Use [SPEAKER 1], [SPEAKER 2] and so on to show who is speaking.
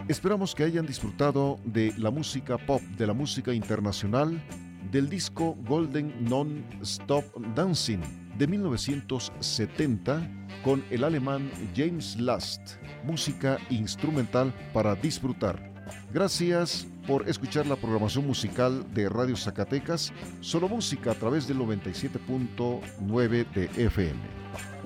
[SPEAKER 1] Esperamos que hayan disfrutado de la música pop, de la música internacional, del disco Golden Non-Stop Dancing de 1970 con el alemán James Last, música instrumental para disfrutar. Gracias por escuchar la programación musical de Radio Zacatecas, solo música a través del 97.9 de FM.